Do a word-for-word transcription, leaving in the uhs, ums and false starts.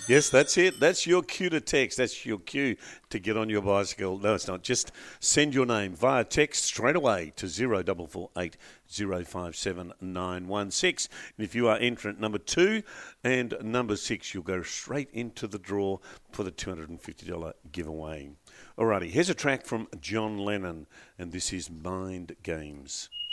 Yes, that's it. That's your cue to text. That's your cue to get on your bicycle. No, it's not. Just send your name via text straight away to zero four four eight zero five seven nine one six. And if you are entrant number two and number six, you'll go straight into the draw for the two hundred fifty dollars giveaway. Alrighty, here's a track from John Lennon, and this is Mind Games.